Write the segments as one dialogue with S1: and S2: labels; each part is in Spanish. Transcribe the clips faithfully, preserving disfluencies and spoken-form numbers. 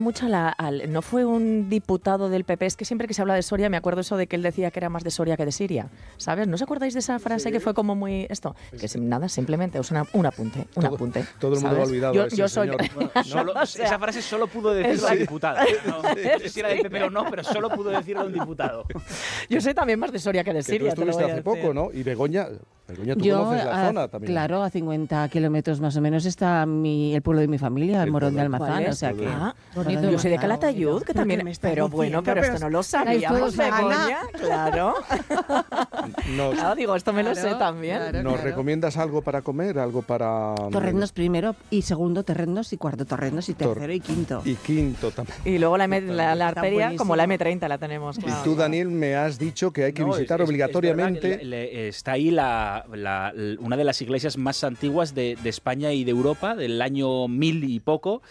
S1: mucho la, al, no fue un diputado del P P, es que siempre que se habla de Soria me acuerdo eso de que él decía que era más de Soria que de Siria, ¿sabes? ¿No os acordáis de esa frase sí. que fue como muy esto? Que sin nada, simplemente es una, un apunte, un
S2: todo,
S1: apunte.
S2: Todo el mundo
S1: ¿sabes?
S2: ha olvidado
S1: yo,
S2: a ese
S1: yo soy
S3: bueno, solo, o sea, esa frase solo pudo decirlo
S1: sí.
S3: un diputado. No, no sé si era del P P o no, pero solo pudo decirlo un diputado.
S1: Yo soy también más de Soria que de Siria.
S2: Que tú estuviste hace poco, ¿no? Y Begoña, Begoña tú yo, conoces la
S4: a,
S2: zona también.
S4: Claro, a cincuenta kilómetros más o menos está mi, el pueblo de mi familia, el, el Morón de Almazán, o sea que...
S1: Ah, bonito. Yo soy de Calatayud, que también... Pero bueno, pero esto no lo sabíamos, Begoña. Claro. Nos, claro, digo, esto me lo claro, sé también.
S2: Claro, ¿Nos claro. recomiendas algo para comer? Algo para...
S4: Torrendos primero y segundo torrendos y cuarto torrendos y tercero Tor y quinto.
S2: Y quinto también.
S1: Y luego la, M, la, la arteria, como la eme treinta la tenemos. Claro.
S2: Y tú, Daniel, me has dicho que hay que no, visitar
S3: es,
S2: obligatoriamente...
S3: Es le, le, está ahí la, la, una de las iglesias más antiguas de, de España y de Europa, del año mil y poco,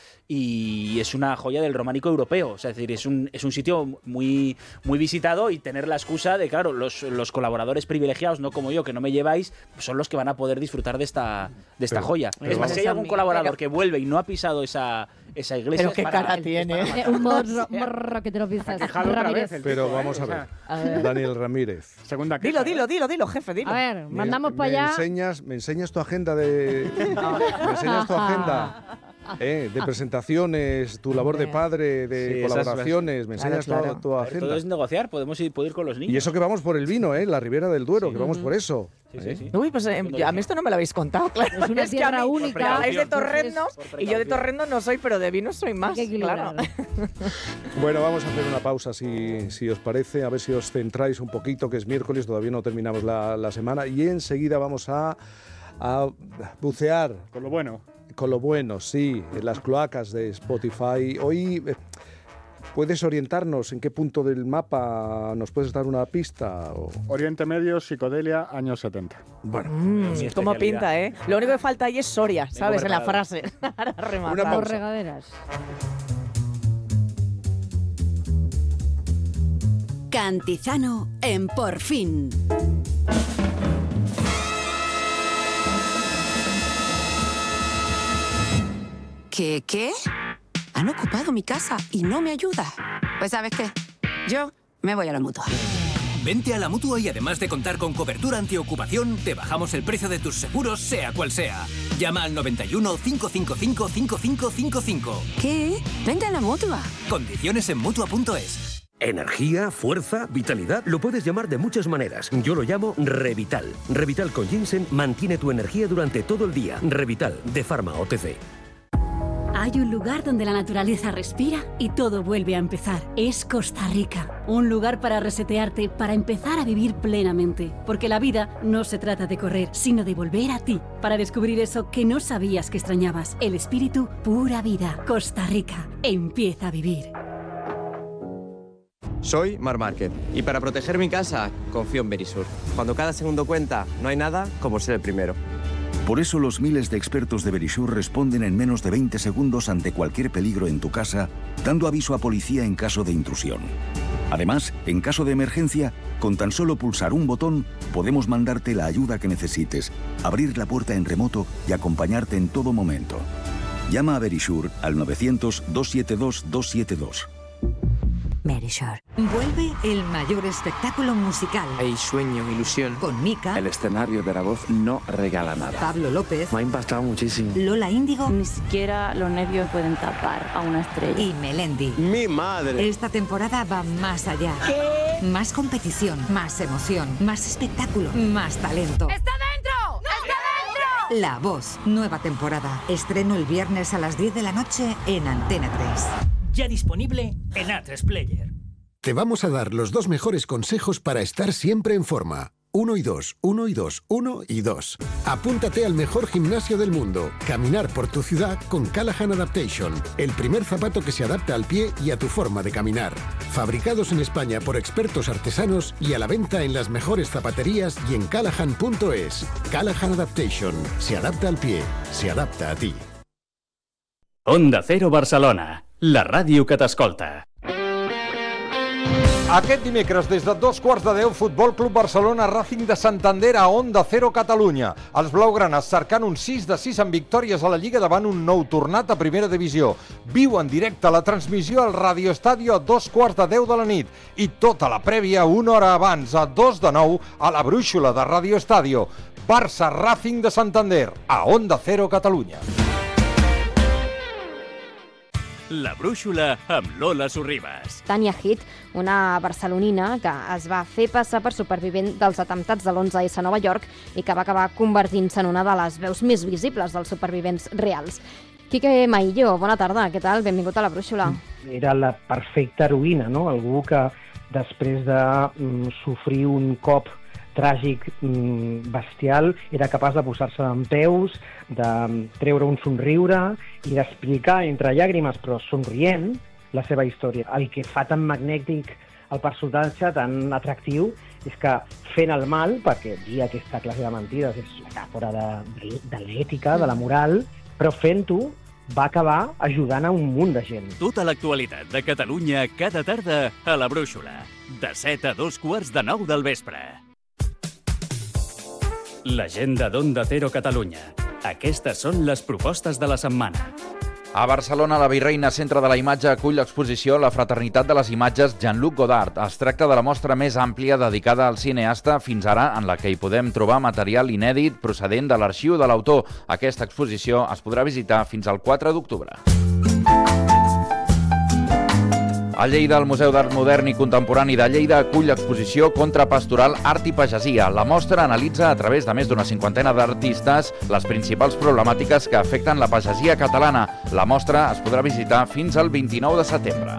S3: y es una joya del románico europeo. O sea, es decir, es un, es un sitio muy, muy visitado y tener la excusa de, claro, los, los colaboradores privilegiados, no como yo, que no me lleváis, son los que van a poder disfrutar de esta, de esta pero, joya. Pero es más, si hay algún colaborador que vuelve y no ha pisado esa, esa iglesia...
S1: Pero qué
S3: para,
S1: cara tiene.
S5: Eh, un morro, morro que te lo pisas.
S2: Ramírez. Pero vamos a ver. a ver. Daniel Ramírez.
S6: Segunda queja,
S1: dilo, dilo, dilo, dilo, jefe, dilo.
S5: A ver,
S2: me,
S5: mandamos
S2: me
S5: para allá...
S2: Enseñas, ¿Me enseñas tu agenda de...? ¿Me enseñas tu agenda? Eh, de presentaciones, tu labor de padre, de sí, colaboraciones, me enseñas claro, claro. tu agenda.
S3: Todo es negociar, podemos ir, poder ir con los niños.
S2: Y eso que vamos por el vino, ¿eh? La Ribera del Duero, sí. que vamos por eso.
S3: Sí, sí, sí.
S1: Uy, pues eh, a mí esto no me lo habéis contado, claro.
S5: Es una
S1: es
S5: tierra
S1: que a mí,
S5: única.
S1: Habláis de torrendos y yo de torrendos no soy, pero de vino soy más, claro.
S2: Bueno, vamos a hacer una pausa, si, si os parece, a ver si os centráis un poquito, que es miércoles, todavía no terminamos la, la semana, y enseguida vamos a, a bucear.
S6: Con lo bueno.
S2: Con lo bueno, sí, en las cloacas de Spotify. Hoy, eh, ¿puedes orientarnos en qué punto del mapa nos puedes dar una pista? O...
S6: Oriente Medio, psicodelia, años setenta.
S2: Bueno,
S1: mm, cómo pinta, ¿eh? Lo único que falta ahí es Soria, ¿sabes? En la frase. Para rematar.
S5: Una pausa. Regaderas.
S7: Cantizano en Por Fin.
S8: ¿Qué, qué? Han ocupado mi casa y no me ayuda. Pues ¿sabes qué? Yo me voy a la Mutua.
S9: Vente a la Mutua y además de contar con cobertura antiocupación, te bajamos el precio de tus seguros, sea cual sea. Llama al noventa y uno, cinco cinco cinco, cinco cinco cinco cinco.
S8: ¿Qué? Vente a la Mutua.
S9: Condiciones en Mutua punto es.
S10: Energía, fuerza, vitalidad, lo puedes llamar de muchas maneras. Yo lo llamo Revital. Revital con ginseng mantiene tu energía durante todo el día. Revital, de Pharma O T C.
S7: Hay un lugar donde la naturaleza respira y todo vuelve a empezar. Es Costa Rica. Un lugar para resetearte, para empezar a vivir plenamente. Porque la vida no se trata de correr, sino de volver a ti. Para descubrir eso que no sabías que extrañabas. El espíritu, pura vida. Costa Rica. Empieza a vivir.
S11: Soy Mar Márquez y para proteger mi casa confío en Verisur. Cuando cada segundo cuenta, no hay nada como ser el primero.
S12: Por eso los miles de expertos de Verisur responden en menos de veinte segundos ante cualquier peligro en tu casa, dando aviso a policía en caso de intrusión. Además, en caso de emergencia, con tan solo pulsar un botón, podemos mandarte la ayuda que necesites, abrir la puerta en remoto y acompañarte en todo momento. Llama a Verisur al novecientos, doscientos setenta y dos, doscientos setenta y dos.
S13: Verisur. Vuelve el mayor espectáculo musical.
S11: Hay sueño, ilusión.
S13: Con Mika.
S11: El escenario de la voz no regala nada.
S13: Pablo López.
S11: Me ha impactado muchísimo.
S13: Lola Índigo.
S14: Ni siquiera los nervios pueden tapar a una estrella.
S13: Y Melendi.
S11: ¡Mi madre!
S13: Esta temporada va más allá. ¿Qué? Más competición, más emoción, más espectáculo, más talento.
S15: ¡Está dentro! ¡No! ¡Está dentro!
S13: La Voz, nueva temporada. Estreno el viernes a las diez de la noche en Antena tres.
S9: Ya disponible en A tres Player.
S16: Te vamos a dar los dos mejores consejos para estar siempre en forma. Uno y dos, uno y dos, uno y dos. Apúntate al mejor gimnasio del mundo. Caminar por tu ciudad con Callahan Adaptation. El primer zapato que se adapta al pie y a tu forma de caminar. Fabricados en España por expertos artesanos y a la venta en las mejores zapaterías y en callahan punto es. Callahan Adaptation. Se adapta al pie. Se adapta a ti.
S17: Onda Cero Barcelona. La ràdio que t'escolta. Aquest dimecres, des de dos quarts de deu, Futbol Club Barcelona, Racing de Santander a Onda Cero Catalunya. Els blaugranes cercant un sis de sis amb victòries a la Lliga davant un nou tornat a Primera Divisió. Viu en directe la transmissió al Radio Estadio a dos quarts de deu de la nit i tota la prèvia una hora abans, a dos de nou, a la brúixola de Radio Estadio. Barça Racing de Santander, a Onda Cero Catalunya.
S18: La brúixola amb Lola Sorribas.
S19: Tania Hit, una barcelonina que es va fer passar per supervivent dels atemptats de l'onze essa a Nova York i que va acabar convertint-se en una de les veus més visibles dels supervivents reals. Quique Maillo, bona tarda, què tal? Benvingut a la brúixola.
S20: Era la perfecta heroïna, no? Algú que després de mm, sofrir un cop tràgic, bestial, era capaç de posar-se en peus, de treure un somriure i d'explicar entre llàgrimes, però somrient, la seva història. El que fa tan magnètic el personatge, tan atractiu, és que fent el mal, perquè dir aquesta classe de mentides és metàfora de, de l'ètica, de la moral, però fent-ho va acabar ajudant a un munt de gent.
S18: Tota l'actualitat de Catalunya cada tarda a la brúixola. De set a dos quarts de nou del vespre. L'agenda d'Onda Cero Catalunya. Aquestes són les propostes de la setmana.
S21: A Barcelona, la Virreina Centre de la Imatge acull l'exposició La fraternitat de les imatges Jean-Luc Godard. Es tracta de la mostra més àmplia dedicada al cineasta fins ara, en la que hi podem trobar material inèdit procedent de l'arxiu de l'autor. Aquesta exposició es podrà visitar fins al quatre d'octubre. A Lleida, el Museu d'Art Modern i Contemporani de Lleida acull l'exposició Contrapastoral Art i Pagesia. La mostra analitza a través de més d'una cinquantena d'artistes les principals problemàtiques que afecten la pagesia catalana. La mostra es podrà visitar fins al vint-i-nou de setembre.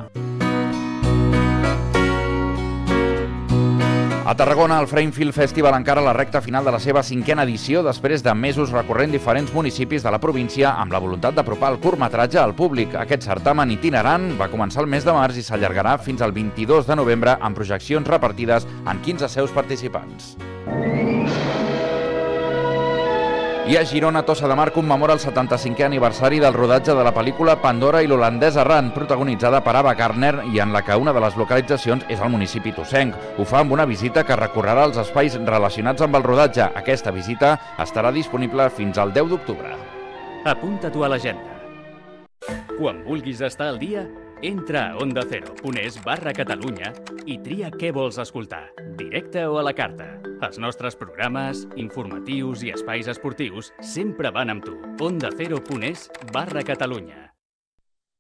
S21: A Tarragona, el Frame Film Festival encara la recta final de la seva cinquena edició després de mesos recorrent diferents municipis de la província amb la voluntat d'apropar el curtmetratge al públic. Aquest certamen itinerant va començar el mes de març i s'allargarà fins al vint-i-dos de novembre amb projeccions repartides en quinze seus participants. I a Girona, Tossa de Mar commemora el setanta-cinquè aniversari del rodatge de la pel·lícula Pandora i l'holandès errant, protagonitzada per Ava Gardner i en la que una de les localitzacions és el municipi tossenc. Ho fa amb una visita que recorrerà els espais relacionats amb el rodatge. Aquesta visita estarà disponible fins al deu d'octubre.
S18: Apunta-t'ho a l'agenda. Quan vulguis estar al dia, entra a onda cero punt es barra Catalunya i tria què vols escoltar, directe o a la carta. Els nostres programes, informatius i espais esportius sempre van amb tu. onda cero punt es barra Catalunya.